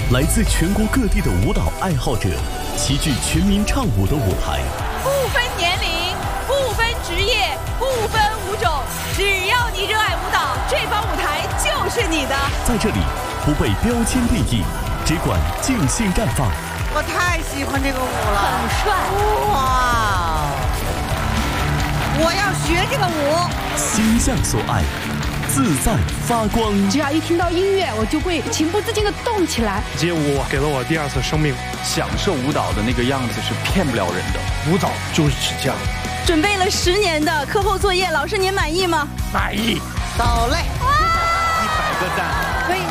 来自全国各地的舞蹈爱好者齐聚全民唱舞的舞台， 不分年龄，不分职业，不分舞种，只要你热爱舞蹈，这方舞台就是你的。 在这里不被标签定义，只管尽兴绽放。 我太喜欢这个舞了， 很帅哇！我要学这个舞， 心向所爱，自在发光。 只要一听到音乐，我就会情不自禁地动起来。 街舞给了我第二次生命， 享受舞蹈的那个样子是骗不了人的， 舞蹈就是这样。 准备了10年的课后作业，老师您满意吗？ 满意。 走嘞 100个赞。 可以